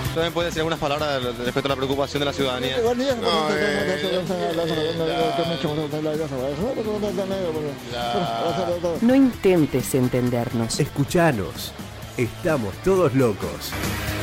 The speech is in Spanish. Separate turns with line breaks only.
También puede decir algunas palabras respecto a la preocupación de la ciudadanía.
No intentes entendernos.
Escuchanos. Estamos todos locos.